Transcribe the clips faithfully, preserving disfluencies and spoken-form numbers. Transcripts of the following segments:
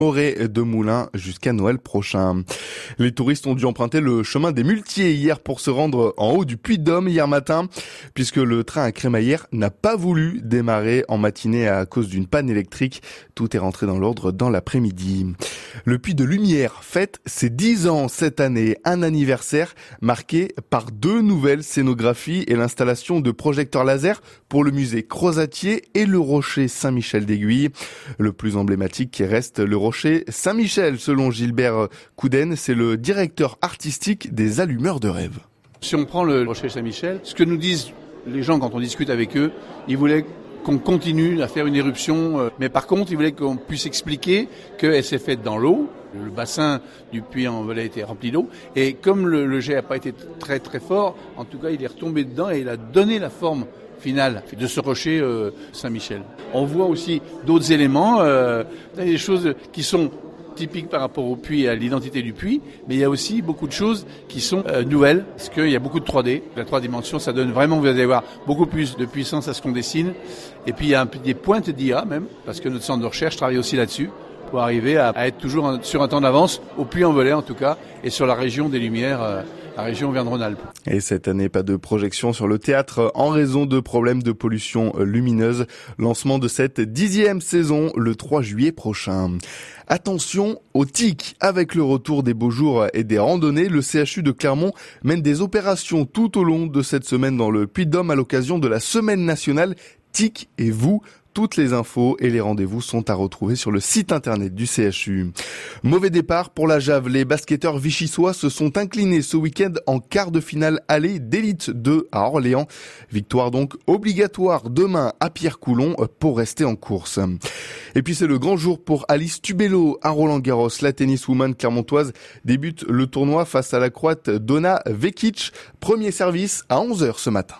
Auray de Moulins jusqu'à Noël prochain. Les touristes ont dû emprunter le chemin des Muletiers hier pour se rendre en haut du Puy-de-Dôme hier matin, puisque le train à crémaillère n'a pas voulu démarrer en matinée à cause d'une panne électrique. Tout est rentré dans l'ordre dans l'après-midi. Le Puy de Lumière fête ses dix ans cette année, un anniversaire marqué par deux nouvelles scénographies et l'installation de projecteurs laser pour le musée Crozatier et le rocher Saint-Michel d'Aiguille. Le plus emblématique qui reste le rocher Saint-Michel, selon Gilbert Couden, c'est le directeur artistique des Allumeurs de rêve. Si on prend le rocher Saint-Michel, ce que nous disent les gens quand on discute avec eux, ils voulaient qu'on continue à faire une éruption, mais par contre, ils voulaient qu'on puisse expliquer qu'elle s'est faite dans l'eau. Le bassin du Puy-en-Velay était rempli d'eau, et comme le, le jet n'a pas été très très fort, en tout cas, il est retombé dedans et il a donné la forme finale de ce rocher euh, Saint-Michel. On voit aussi d'autres éléments, euh, des choses qui sont typiques par rapport au puits et à l'identité du puits, mais il y a aussi beaucoup de choses qui sont euh, nouvelles, parce qu'il y a beaucoup de trois D. La trois dimensions, ça donne vraiment, vous allez voir, beaucoup plus de puissance à ce qu'on dessine. Et puis il y a un, des pointes d'I A même, parce que notre centre de recherche travaille aussi là-dessus, pour arriver à, à être toujours un, sur un temps d'avance, au Puy-en-Velay en tout cas, et sur la région des Lumières, euh, la région Auvergne-Rhône-Alpes. Et cette année, pas de projection sur le théâtre en raison de problèmes de pollution lumineuse. Lancement de cette dixième saison le trois juillet prochain. Attention aux tiques. Avec le retour des beaux jours et des randonnées, le C H U de Clermont mène des opérations tout au long de cette semaine dans le Puy-de-Dôme à l'occasion de la semaine nationale Tiques et vous. Toutes les infos et les rendez-vous sont à retrouver sur le site internet du C H U. Mauvais départ pour la Jave. Les basketteurs vichysois se sont inclinés ce week-end en quart de finale aller d'élite deux à Orléans. Victoire donc obligatoire demain à Pierre-Coulon pour rester en course. Et puis c'est le grand jour pour Alice Tubello à Roland-Garros. La tenniswoman clermontoise débute le tournoi face à la Croate Donna Vekic. Premier service à onze heures ce matin.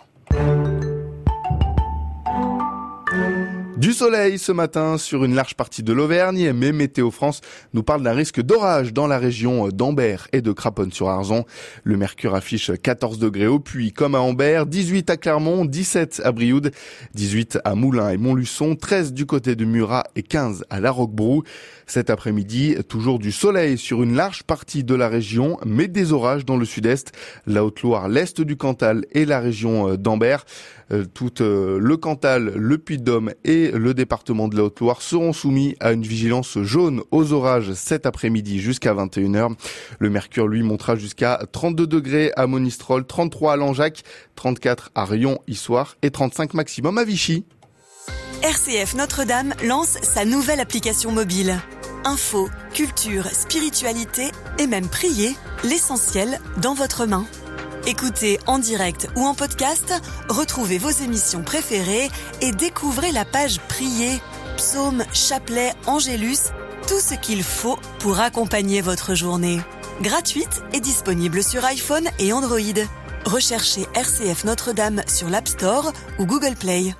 Du soleil ce matin sur une large partie de l'Auvergne, mais Météo France nous parle d'un risque d'orage dans la région d'Ambert et de Craponne-sur-Arzon. Le mercure affiche quatorze degrés au Puy comme à Ambert, dix-huit à Clermont, dix-sept à Brioude, dix-huit à Moulins et Montluçon, treize du côté de Murat et quinze à La Roquebrou. Cet après-midi, toujours du soleil sur une large partie de la région, mais des orages dans le sud-est, la Haute-Loire, l'est du Cantal et la région d'Ambert. Tout le Cantal, le Puy-de-Dôme et le département de la Haute-Loire seront soumis à une vigilance jaune aux orages cet après-midi jusqu'à vingt et une heures. Le mercure, lui, montera jusqu'à trente-deux degrés à Monistrol, trente-trois à Langeac, trente-quatre à Rion-Issoire et trente-cinq maximum à Vichy. R C F Notre-Dame lance sa nouvelle application mobile. Info, culture, spiritualité et même prier, l'essentiel dans votre main. Écoutez en direct ou en podcast, retrouvez vos émissions préférées et découvrez la page Prier, psaumes, chapelets, angélus, tout ce qu'il faut pour accompagner votre journée. Gratuite et disponible sur iPhone et Android. Recherchez R C F Notre-Dame sur l'App Store ou Google Play.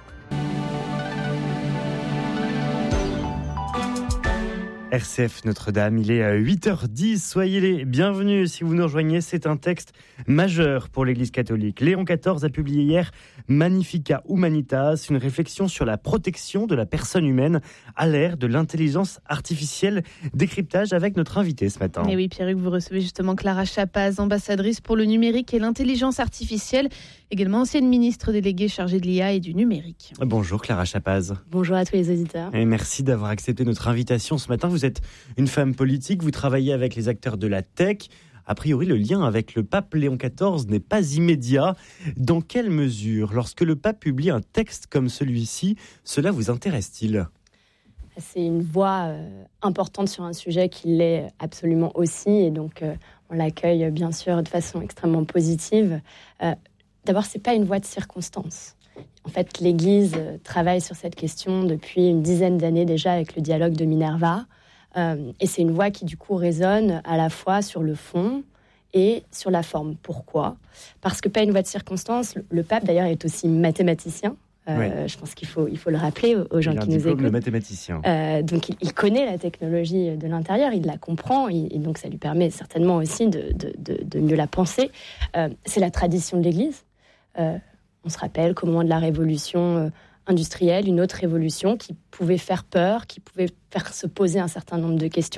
R C F Notre-Dame, il est à huit heures dix, soyez les bienvenus si vous nous rejoignez, c'est un texte majeur pour l'Église catholique. Léon quatorze a publié hier Magnificat Humanitas, une réflexion sur la protection de la personne humaine à l'ère de l'intelligence artificielle. Décryptage avec notre invité ce matin. Et oui, Pierre-Hugues, vous recevez justement Clara Chapaz, ambassadrice pour le numérique et l'intelligence artificielle, également ancienne ministre déléguée chargée de l'I A et du numérique. Bonjour Clara Chapaz. Bonjour à tous les auditeurs. Et merci d'avoir accepté notre invitation ce matin. Vous êtes une femme politique, vous travaillez avec les acteurs de la tech. A priori, le lien avec le pape Léon quatorze n'est pas immédiat. Dans quelle mesure, lorsque le pape publie un texte comme celui-ci, cela vous intéresse-t-il ? C'est une voix euh, importante sur un sujet qui l'est absolument aussi. Et donc, euh, on l'accueille bien sûr de façon extrêmement positive. Euh, d'abord, ce n'est pas une voix de circonstance. En fait, l'Église travaille sur cette question depuis une dizaine d'années déjà avec le dialogue de Minerva. Euh, et c'est une voix qui, du coup, résonne à la fois sur le fond et sur la forme. Pourquoi ? Parce que pas une voix de circonstance. Le pape, d'ailleurs, est aussi mathématicien. Euh, oui. Je pense qu'il faut, il faut le rappeler aux gens qui nous écoutent. Il a un mathématicien. Euh, donc, il, il connaît la technologie de l'intérieur, il la comprend, et, et donc ça lui permet certainement aussi de, de, de, de mieux la penser. Euh, c'est la tradition de l'Église. Euh, on se rappelle qu'au moment de la Révolution euh, industrielle, une autre révolution qui pouvait faire peur, qui pouvait faire se poser un certain nombre de questions.